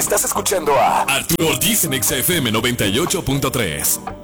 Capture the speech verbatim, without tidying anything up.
Estás escuchando a Arturo Ortiz en X F M noventa y ocho punto tres.